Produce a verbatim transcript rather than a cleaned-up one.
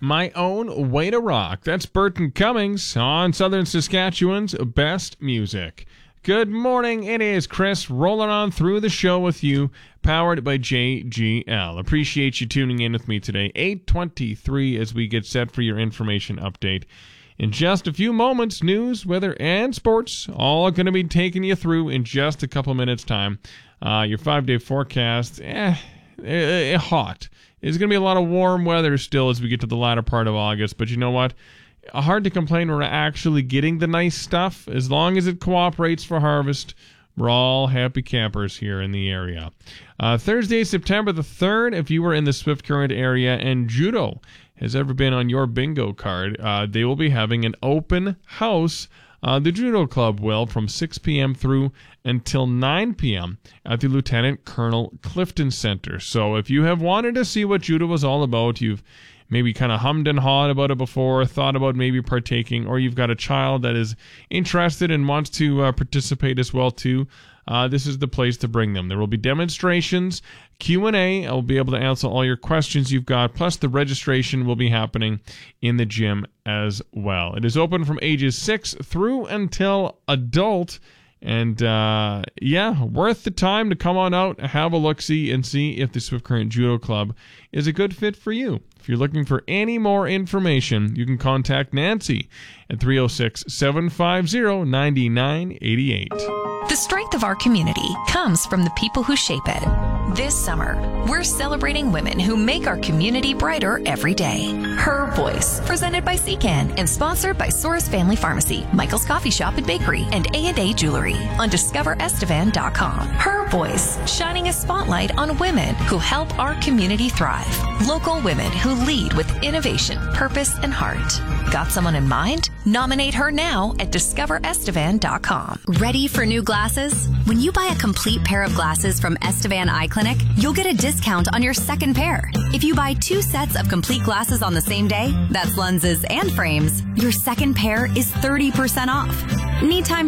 My Own Way to Rock. That's Burton Cummings on Southern Saskatchewan's Best Music. Good morning. It is Chris rolling on through the show with you, powered by J G L. Appreciate you tuning in with me today. eight twenty-three as we get set for your information update. In just a few moments, news, weather, and sports, all going to be taking you through in just a couple minutes' time. Uh, your five-day forecast, eh, eh, eh, hot. It's going to be a lot of warm weather still as we get to the latter part of August, but you know what? Hard to complain. We're actually getting the nice stuff. As long as it cooperates for harvest, we're all happy campers here in the area. Uh, Thursday, September the third, if you were in the Swift Current area and judo has ever been on your bingo card, uh, they will be having an open house. Uh, the Judo Club will, from six p.m. through until nine p.m. at the Lieutenant Colonel Clifton Center. So if you have wanted to see what judo was all about, you've maybe kind of hummed and hawed about it before, thought about maybe partaking, or you've got a child that is interested and wants to uh, participate as well too, uh, this is the place to bring them. There will be demonstrations, Q and A. I'll be able to answer all your questions you've got, plus the registration will be happening in the gym as well. It is open from ages six through until adult. And, uh, yeah, worth the time to come on out, have a look-see, and see if the Swift Current Judo Club is a good fit for you. If you're looking for any more information, you can contact Nancy at three oh six, seven five zero, nine nine eight eight. The strength of our community comes from the people who shape it. This summer, we're celebrating women who make our community brighter every day. Her Voice, presented by C CAN and sponsored by Soros Family Pharmacy, Michael's Coffee Shop and Bakery, and A and A Jewelry on discover estevan dot com. Her Voice, shining a spotlight on women who help our community thrive. Local women who lead with innovation, purpose, and heart. Got someone in mind? Nominate her now at discover estevan dot com. Ready for new glasses? When you buy a complete pair of glasses from Estevan Eye Clinic, you'll get a discount on your second pair. If you buy two sets of complete glasses on the same day, that's lenses and frames, your second pair is thirty percent off. Need time